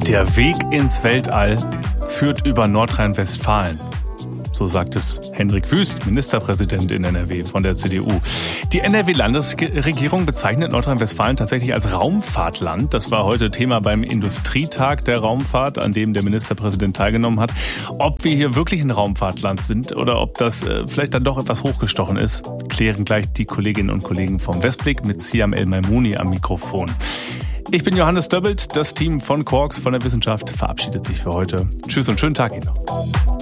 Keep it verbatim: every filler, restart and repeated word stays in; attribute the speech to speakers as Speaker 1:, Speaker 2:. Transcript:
Speaker 1: Der Weg ins Weltall führt über Nordrhein-Westfalen. So sagt es Hendrik Wüst, Ministerpräsident in N R W von der C D U. Die N R W-Landesregierung bezeichnet Nordrhein-Westfalen tatsächlich als Raumfahrtland. Das war heute Thema beim Industrietag der Raumfahrt, an dem der Ministerpräsident teilgenommen hat. Ob wir hier wirklich ein Raumfahrtland sind oder ob das äh, vielleicht dann doch etwas hochgestochen ist, klären gleich die Kolleginnen und Kollegen vom Westblick mit Siam El-Maimouni am Mikrofon. Ich bin Johannes Döbbelt, das Team von Quarks von der Wissenschaft verabschiedet sich für heute. Tschüss und schönen Tag Ihnen noch.